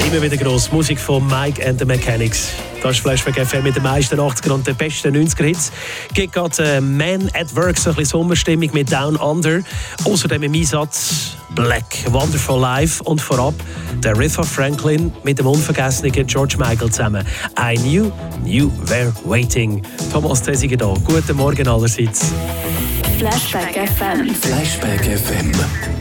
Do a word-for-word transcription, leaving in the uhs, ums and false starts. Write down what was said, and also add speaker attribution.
Speaker 1: Immer wieder gross. Musik von Mike and the Mechanics. Das ist Flashback F M mit den meisten achtziger und den besten neunziger Hits. Gibt gerade äh, Man at Work, so ein bisschen Sommerstimmung mit Down Under. Außerdem im Einsatz Black, Wonderful Life und vorab der Aretha Franklin mit dem unvergessenen George Michael zusammen. I knew, you were waiting. Thomas Thesiger da. Guten Morgen allerseits.
Speaker 2: Flashback F M.
Speaker 3: Flashback F M.